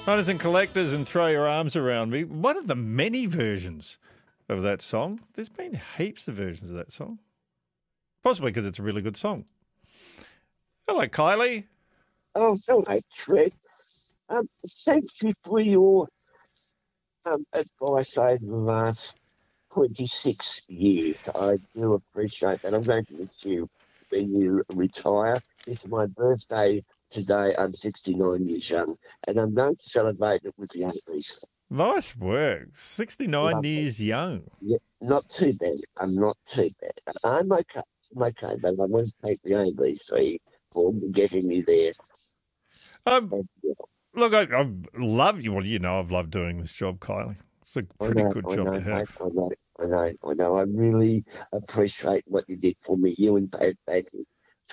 Hunters and Collectors and Throw Your Arms Around Me. One of the many versions of that song. There's been heaps of versions of that song. Possibly because it's a really good song. Hello, Kylie. Oh, hello, Fred. Thank you for your advice over the last 26 years. I do appreciate that. I'm going to miss you when you retire. It's my birthday today. I'm 69 years young, and I'm going to celebrate it with the ABC. Nice work. 69 Lovely. years young. Yeah, not too bad. I'm not too bad. I'm okay. I'm okay, but I want to thank the ABC for getting me there. Look, I love you. Well, you know I've loved doing this job, Kylie. It's a pretty good job to have. I know. I really appreciate what you did for me. You and Dave back in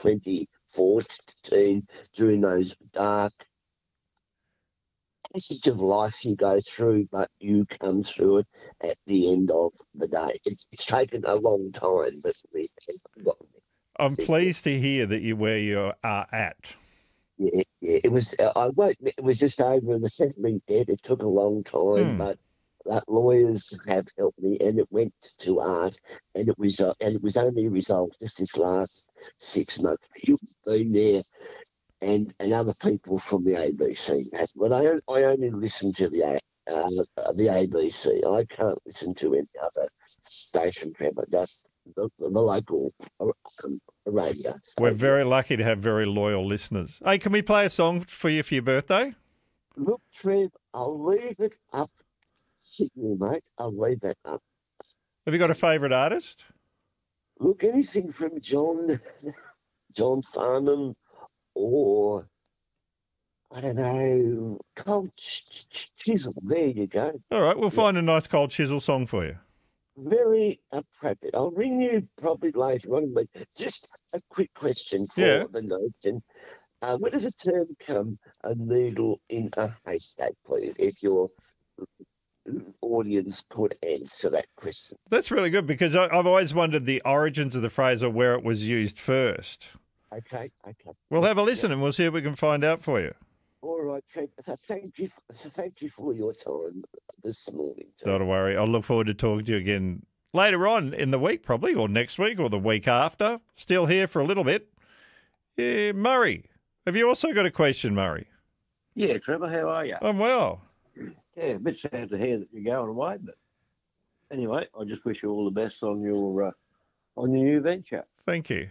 2014 during those dark passage of life you go through, but you come through it at the end of the day. It's taken a long time, but we have gotten there. I'm pleased to hear that you're where you are at. Yeah. It was. It was just over the settlement debt. It took a long time, but lawyers have helped me, and it went to art, and it was only resolved just this last 6 months. You've been there, and other people from the ABC. But I only listen to the ABC. I can't listen to any other station, Trevor. Just the local radio. We're very lucky to have very loyal listeners. Hey, can we play a song for you for your birthday? Look, Trev, I'll leave it up to you, mate. I'll leave it up. Have you got a favourite artist? Look, anything from John Farnham or, I don't know, Cold Chisel. There you go. All right, we'll find a nice Cold Chisel song for you. Very appropriate. I'll ring you probably later on, but just a quick question for the nation. Where does a term come, a needle in a haystack, please, if your audience could answer that question? That's really good because I've always wondered the origins of the phrase or where it was used first. Okay. We'll have a listen and we'll see if we can find out for you. All right, thank you for your time this morning. Not to worry. I'll look forward to talking to you again later on in the week, probably, or next week, or the week after. Still here for a little bit. Yeah, Murray, have you also got a question, Murray? Yeah, Trevor, how are you? I'm well. Yeah, a bit sad to hear that you're going away, but anyway, I just wish you all the best on your new venture. Thank you.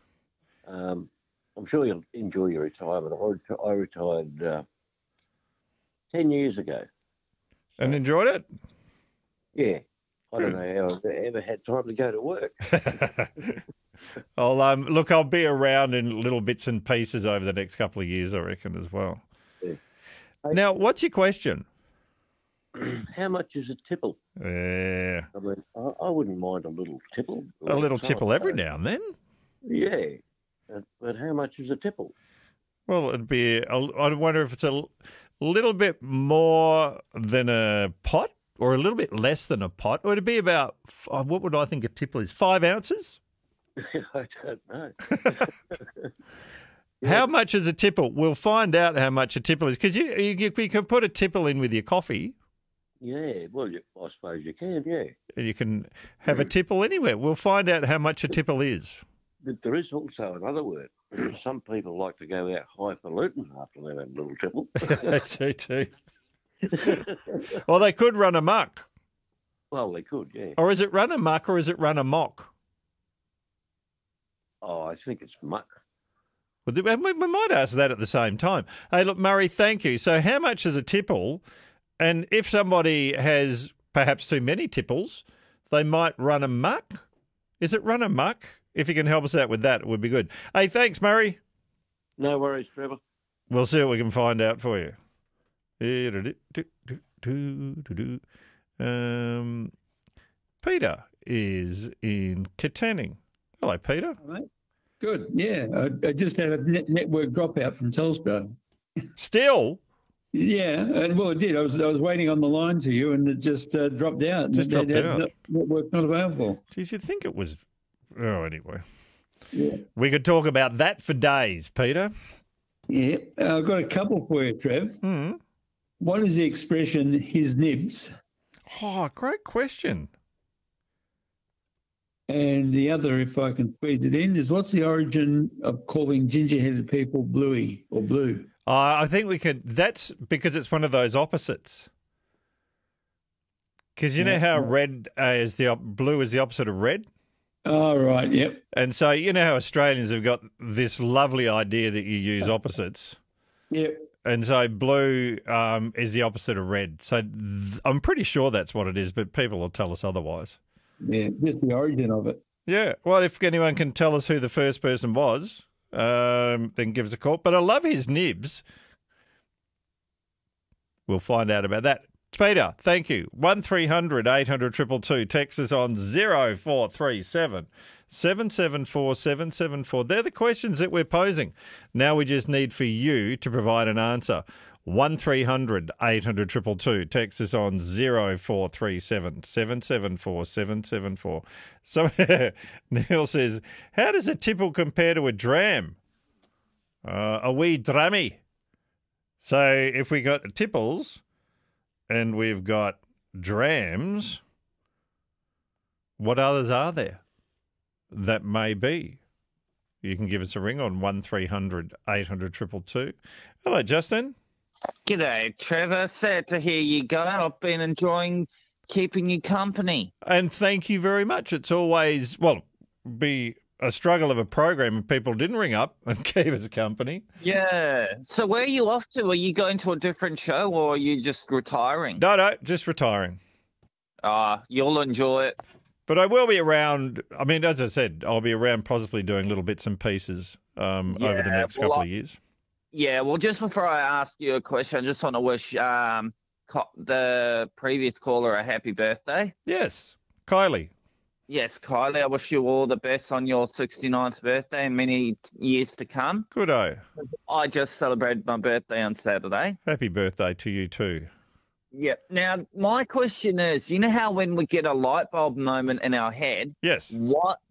I'm sure you'll enjoy your retirement. I retired 10 years ago. And enjoyed it? Yeah. I don't know how I ever had time to go to work. I'll be around in little bits and pieces over the next couple of years, I reckon, as well. Yeah. Now, what's your question? How much is a tipple? Yeah. I mean, I wouldn't mind a little tipple. A little tipple every now and then? Yeah. But how much is a tipple? Well, it'd be, I wonder if it's a little bit more than a pot or a little bit less than a pot. Or it'd be about, what would I think a tipple is? 5 ounces? I don't know. How much is a tipple? We'll find out how much a tipple is because you can put a tipple in with your coffee. Yeah, well, I suppose you can, yeah. And you can have a tipple anywhere. We'll find out how much a tipple is. There is also another word. Some people like to go out highfalutin after they've had a little tipple. too. Well, they could run amok. Well, they could, yeah. Or is it run amok or is it run amok? Oh, I think it's muck. Well, we might ask that at the same time. Hey, look, Murray, thank you. So how much is a tipple? And if somebody has perhaps too many tipples, they might run amok. Is it run amok? If you can help us out with that, it would be good. Hey, thanks, Murray. No worries, Trevor. We'll see what we can find out for you. Peter is in Katanning. Hello, Peter. All right. Good, yeah. I just had a network dropout from Telstra. Still? Yeah, well, it did. I was waiting on the line to you, and it just dropped out. Dropped out. Network not available. Geez, you'd think it was... Oh, anyway. Yeah. We could talk about that for days, Peter. Yeah, I've got a couple for you, Trev. Mm. what is the expression, his nibs? Oh, great question. And the other, if I can squeeze it in, is what's the origin of calling ginger-headed people bluey or blue? I think we could. That's because it's one of those opposites. Because you know how red is blue is the opposite of red? Oh, right, yep. And so you know how Australians have got this lovely idea that you use opposites? Yep. And so blue is the opposite of red. So I'm pretty sure that's what it is, but people will tell us otherwise. Yeah, just the origin of it. Yeah. Well, if anyone can tell us who the first person was, then give us a call. But I love his nibs. We'll find out about that. Peter, thank you. 1300 800 222. Text us on 0437 774 774. They're the questions that we're posing. Now we just need for you to provide an answer. 1300 800 222. Text us on 0437 774 774. So Neil says, how does a tipple compare to a dram? A wee drammy. So if we got tipples and we've got drams, what others are there that may be? You can give us a ring on 1300 800 222. Hello, Justin. G'day, Trevor. Sad to hear you go. I've been enjoying keeping you company. And thank you very much. It's always, be a struggle of a program if people didn't ring up and keep us company. Yeah. So where are you off to? Are you going to a different show or are you just retiring? No, just retiring. You'll enjoy it. But I will be around. I mean, as I said, I'll be around possibly doing little bits and pieces over the next couple of years. Yeah, well, just before I ask you a question, I just want to wish the previous caller a happy birthday. Yes, Kylie. Yes, Kylie, I wish you all the best on your 69th birthday and many years to come. Good-o. I just celebrated my birthday on Saturday. Happy birthday to you too. Yeah. Now, my question is, you know how when we get a light bulb moment in our head, Yes. what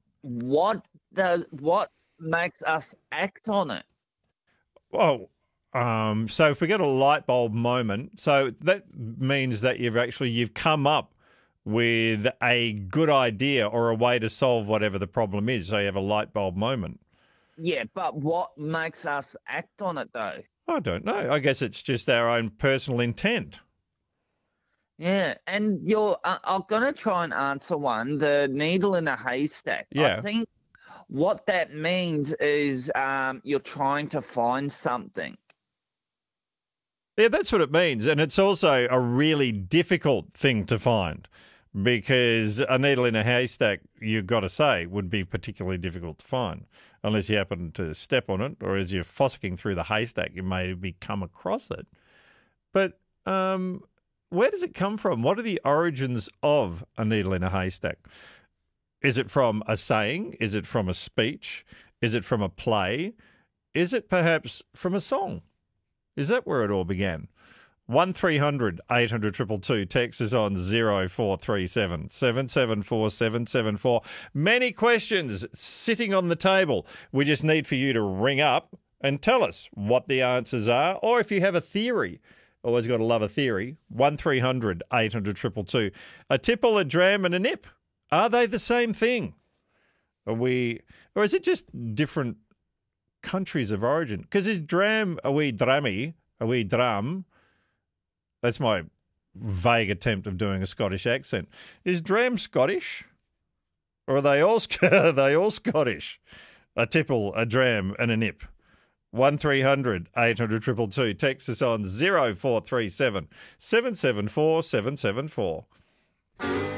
makes us act on it? Well, so if we get a light bulb moment, so that means that you've come up with a good idea or a way to solve whatever the problem is. So you have a light bulb moment. Yeah, but what makes us act on it though? I don't know. I guess it's just our own personal intent. Yeah, and I'm going to try and answer one, the needle in a haystack. Yeah. I think what that means is you're trying to find something. Yeah, that's what it means. And it's also a really difficult thing to find because a needle in a haystack, you've got to say, would be particularly difficult to find unless you happen to step on it or as you're fossicking through the haystack, you maybe come across it. But where does it come from? What are the origins of a needle in a haystack? Is it from a saying? Is it from a speech? Is it from a play? Is it perhaps from a song? Is that where it all began? 1300 800 222. Text is on 0437 774 774. Many questions sitting on the table. We just need for you to ring up and tell us what the answers are, or if you have a theory. Always got to love a theory. 1300 800 222. A tipple, a dram, and a nip. Are they the same thing? Or is it just different countries of origin? Because is dram a wee drammy, a wee drum? That's my vague attempt of doing a Scottish accent. Is dram Scottish? Or are they all Scottish? A tipple, a dram, and a nip. 1300 800 222. Text us on 0437 774 774.